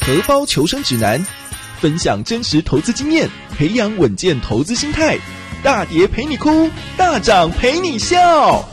荷包求生指南，分享真实投资经验，培养稳健投资心态。大跌陪你哭，大涨陪你笑。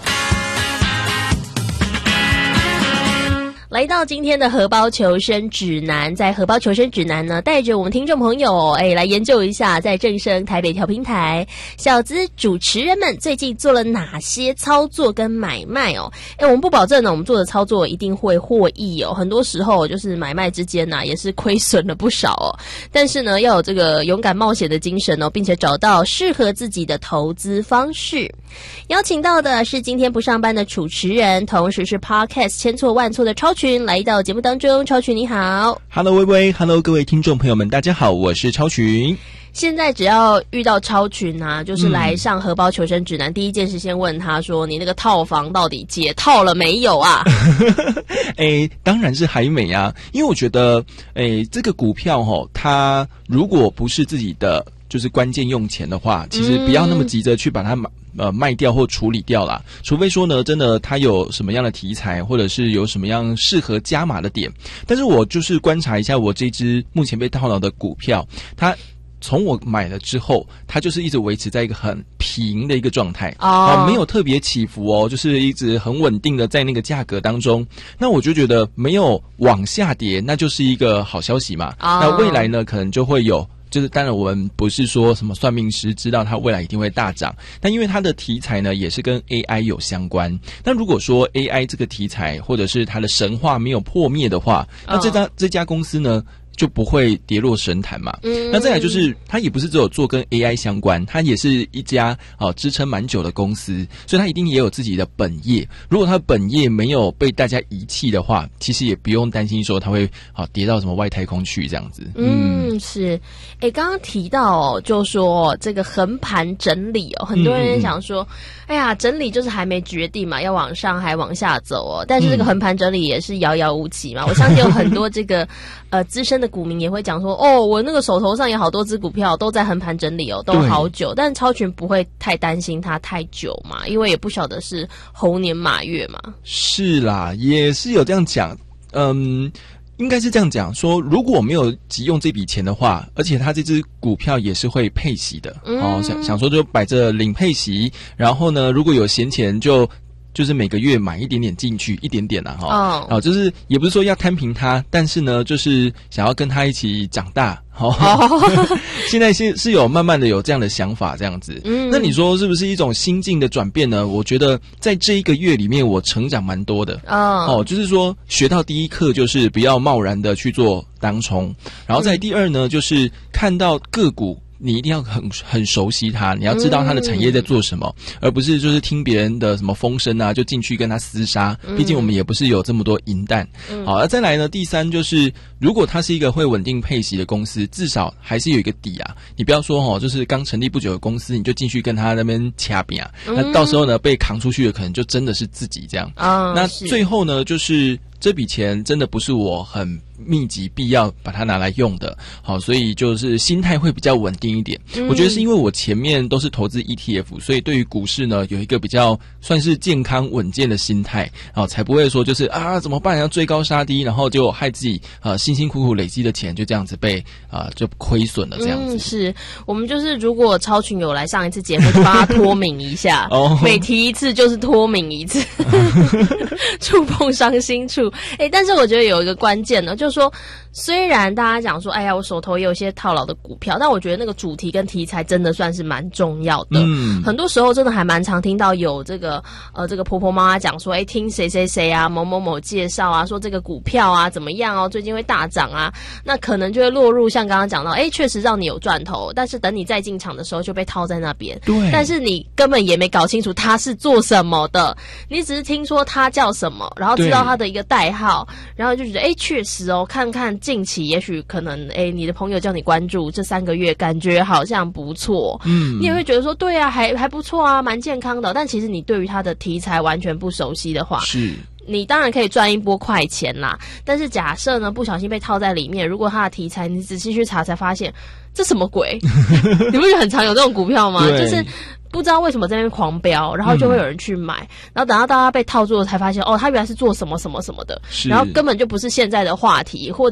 来到今天的荷包求生指南，在荷包求生指南呢，带着我们听众朋友来研究一下，在正声台北调频台小资主持人们最近做了哪些操作跟买卖哦。我们不保证呢，我们做的操作一定会获益哦，很多时候就是买卖之间也是亏损了不少哦。但是呢，要有这个勇敢冒险的精神哦，并且找到适合自己的投资方式。邀请到的是今天不上班的主持人，同时是 Podcast 千错万错的超群来到节目当中。超群你好。 Hello 微微 Hello 各位听众朋友们大家好，我是超群。 现在只要遇到超群就是来上荷包求生指南，第一件事先问他说，你那个套房到底解套了没有啊？ 当然是还没啊，因为我觉得这个股票它如果不是自己的就是关键用钱的话，其实不要那么急着去把它卖掉或处理掉啦，除非说呢真的它有什么样的题材，或者是有什么样适合加码的点。但是我就是观察一下我这支目前被套牢的股票，它从我买了之后，它就是一直维持在一个很平的一个状态没有特别起伏就是一直很稳定的在那个价格当中。那我就觉得没有往下跌，那就是一个好消息嘛那未来呢可能就会有，就是当然我们不是说什么算命师知道它未来一定会大涨，但因为它的题材呢也是跟 AI 有相关。那如果说 AI 这个题材或者是它的神话没有破灭的话，那这家公司呢就不会跌落神坛嘛那再来就是它也不是只有做跟 AI 相关，它也是一家支撑蛮久的公司，所以它一定也有自己的本业。如果它的本业没有被大家遗弃的话，其实也不用担心说它会跌到什么外太空去这样子。 是刚刚提到就说这个横盘整理很多人想说哎呀整理就是还没决定嘛，要往上还往下走但是这个横盘整理也是遥遥无期嘛我相信有很多这个资深的股民也会讲说我那个手头上有好多只股票都在横盘整理都好久，但超群不会太担心它太久嘛，因为也不晓得是猴年马月嘛。是啦，也是有这样讲应该是这样讲说，如果我没有急用这笔钱的话，而且它这只股票也是会配息的想说就摆着领配息，然后呢如果有闲钱就是每个月买一点点进去，一点点就是也不是说要摊平它，但是呢就是想要跟它一起长大现在是有慢慢的有这样的想法这样子那你说是不是一种心境的转变呢？我觉得在这一个月里面我成长蛮多的就是说学到第一课就是不要贸然的去做当冲，然后再第二呢就是看到个股你一定要很熟悉它，你要知道它的产业在做什么而不是就是听别人的什么风声就进去跟他厮杀毕竟我们也不是有这么多银弹好，再来呢第三就是如果它是一个会稳定配息的公司，至少还是有一个底你不要说就是刚成立不久的公司你就进去跟他那边掐饼那到时候呢被扛出去的可能就真的是自己这样那最后呢就是这笔钱真的不是我很密集必要把它拿来用的所以就是心态会比较稳定一点我觉得是因为我前面都是投资 ETF， 所以对于股市呢有一个比较算是健康稳健的心态才不会说就是怎么办要追高杀低，然后就害自己辛辛苦苦累积的钱就这样子被就亏损了这样子是我们就是如果超群有来上一次节目就帮他脱敏一下每提一次就是脱敏一次触碰伤心处但是我觉得有一个关键呢，就是说虽然大家讲说哎呀我手头也有一些套牢的股票，但我觉得那个主题跟题材真的算是蛮重要的很多时候真的还蛮常听到有这个婆婆妈妈讲说听谁谁谁某某某介绍说这个股票怎么样最近会大涨那可能就会落入像刚刚讲到确实让你有赚头，但是等你再进场的时候就被套在那边对，但是你根本也没搞清楚他是做什么的，你只是听说他叫什么，然后知道他的一个代号，然后就觉得确实看看近期也许可能你的朋友叫你关注这3个月感觉好像不错你也会觉得说对还不错蛮健康的，但其实你对于他的题材完全不熟悉的话是你当然可以赚一波快钱啦，但是假设呢不小心被套在里面，如果他的题材你仔细去查才发现这什么鬼你不是很常有这种股票吗？就是不知道为什么在那边狂飙，然后就会有人去买然后等到大家被套住了才发现他原来是做什么什么什么的，然后根本就不是现在的话题，或